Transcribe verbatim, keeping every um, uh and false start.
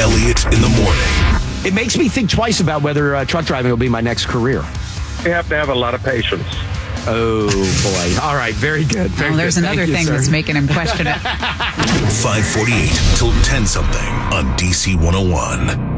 Elliott in the morning. It makes me think twice about whether uh, truck driving will be my next career. You have to have a lot of patience. Oh, boy. All right. Very good. Very well, there's good. another Thank you, thing sir. that's making him question it. five forty-eight till ten something on D C one oh one.